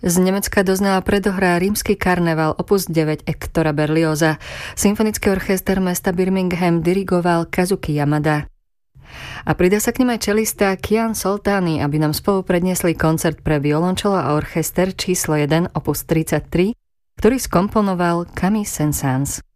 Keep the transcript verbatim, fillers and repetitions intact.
Z Nemecka doznala predohrá rímsky karneval opus deväť Hectora Berlioza. Symfonický orchester mesta Birmingham dirigoval Kazuki Yamada. A pridá sa k nim aj čelista Kian Soltani, aby nám spolu predniesli koncert pre violončelo a orchester číslo jeden opus tridsaťtri, ktorý skomponoval Camille Saint-Saëns.